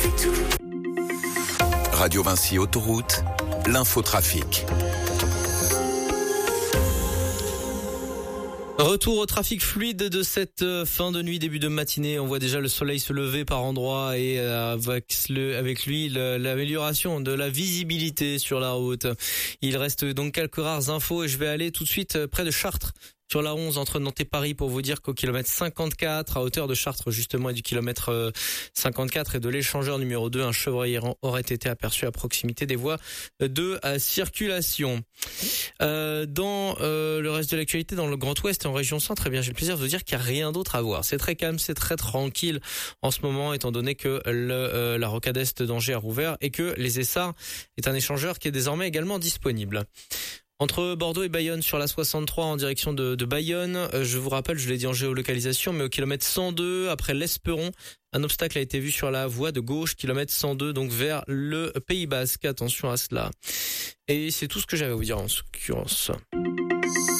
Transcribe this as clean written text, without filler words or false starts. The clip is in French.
c'est tout. Radio Vinci Autoroute, l'infotrafic. Retour au trafic fluide de cette fin de nuit, début de matinée. On voit déjà le soleil se lever par endroits et avec lui l'amélioration de la visibilité sur la route. Il reste donc quelques rares infos et je vais aller tout de suite près de Chartres. Sur la 11 entre Nantes et Paris pour vous dire qu'au kilomètre 54 à hauteur de Chartres justement et du kilomètre 54 et de l'échangeur numéro 2, un chevreuil errant aurait été aperçu à proximité des voies de circulation. Dans le reste de l'actualité dans le Grand Ouest et en région centre, eh bien j'ai le plaisir de vous dire qu'il n'y a rien d'autre à voir. C'est très calme, c'est très tranquille en ce moment étant donné que la rocade est d'Angers a rouvert et que les Essarts est un échangeur qui est désormais également disponible. Entre Bordeaux et Bayonne sur la 63 en direction de Bayonne, je vous rappelle, je l'ai dit en géolocalisation, mais au kilomètre 102 après l'Esperon, un obstacle a été vu sur la voie de gauche, kilomètre 102 donc vers le Pays Basque. Attention à cela. Et c'est tout ce que j'avais à vous dire en l'occurrence.